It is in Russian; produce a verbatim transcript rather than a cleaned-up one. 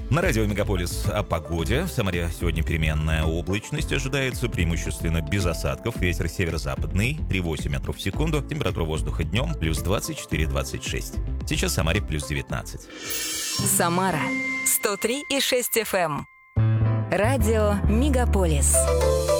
На радио «Мегаполис» о погоде. В Самаре сегодня переменная облачность ожидается, преимущественно без осадков. Ветер северо-западный, три целых восемь метров в секунду. Температура воздуха днем плюс двадцать четыре - двадцать шесть. Сейчас в Самаре плюс девятнадцать. Самара сто три и шесть эф эм. Радио «Мегаполис».